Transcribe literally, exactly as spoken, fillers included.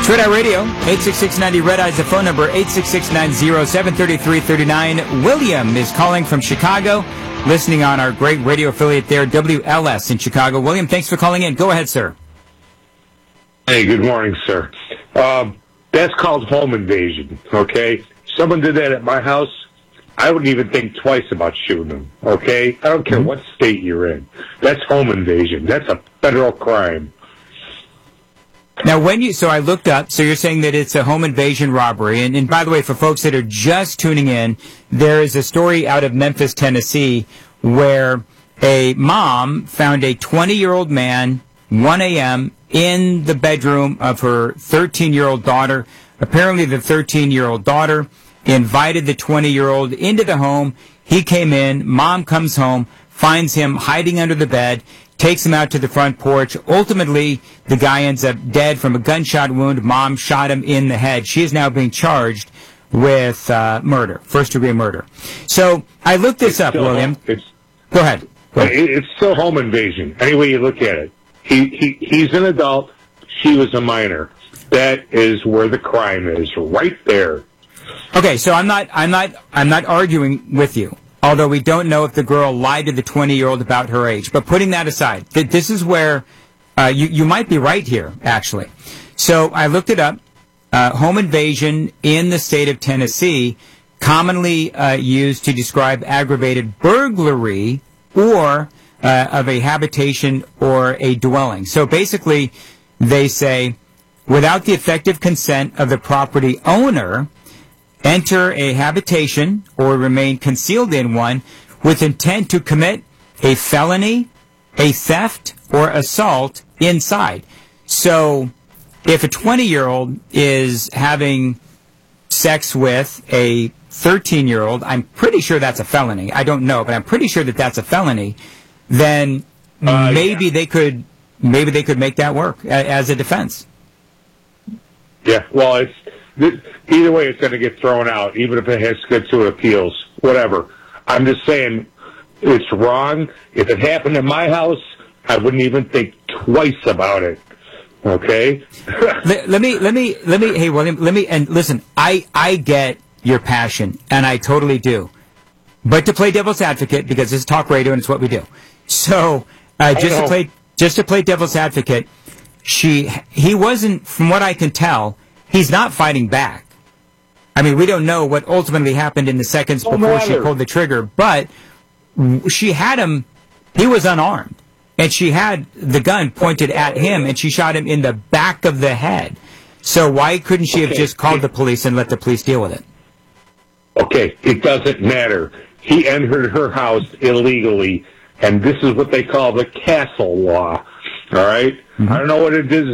Red Eye Radio, eight six six ninety Red Eye is the phone number, eight six six nine zero seven three three three nine. William is calling from Chicago, listening on our great radio affiliate there, W L S in Chicago. William, thanks for calling in. Go ahead, sir. Hey, good morning, sir. Um, that's called home invasion, okay? Someone did that at my house, I wouldn't even think twice about shooting them, okay? I don't care what state you're in. That's home invasion. That's a federal crime. Now, when you, so I looked up, so you're saying that it's a home invasion robbery. And, and by the way, for folks that are just tuning in, there is a story out of Memphis, Tennessee, where a mom found a twenty-year-old man, one a.m., in the bedroom of her thirteen-year-old daughter. Apparently, the thirteen-year-old daughter invited the twenty-year-old into the home. He came in. Mom comes home, finds him hiding under the bed, takes him out to the front porch. Ultimately, the guy ends up dead from a gunshot wound. Mom shot him in the head. She is now being charged with uh, murder, first-degree murder. So I looked this It's up, still William. home- It's, Go ahead. Go ahead. it- it's still home invasion, any way you look at it. He, he He's an adult. She was a minor. That is where the crime is, right there. Okay, so I'm not, I'm not, I'm not arguing with you. Although we don't know if the girl lied to the twenty-year-old about her age. But putting that aside, th- this is where uh, you, you might be right here, actually. So I looked it up. Uh, home invasion in the state of Tennessee, commonly uh, used to describe aggravated burglary or uh, of a habitation or a dwelling. So basically, they say, without the effective consent of the property owner, enter a habitation or remain concealed in one with intent to commit a felony, a theft, or assault inside. So if a twenty-year-old is having sex with a thirteen-year-old, I'm pretty sure that's a felony. I don't know, but I'm pretty sure that that's a felony. Then Uh, maybe yeah. they could, maybe they could make that work a- as a defense. Yeah, well, it's th- either way, it's going to get thrown out, even if it has to go to appeals, whatever. I'm just saying it's wrong. If it happened in my house, I wouldn't even think twice about it. Okay? let, let me, let me, let me, hey, William, let me, and listen, I, I get your passion, and I totally do. But to play devil's advocate, because this is talk radio and it's what we do. So, uh, just to know. play, just to play devil's advocate, she, he wasn't, from what I can tell, he's not fighting back. I mean, we don't know what ultimately happened in the seconds Don't before she matter. pulled the trigger, but she had him, he was unarmed. And she had the gun pointed at him, and she shot him in the back of the head. So why couldn't she have Okay. just called the police and let the police deal with it? Okay, it doesn't matter. He entered her house illegally, and this is what they call the castle law. All right? I don't know what it is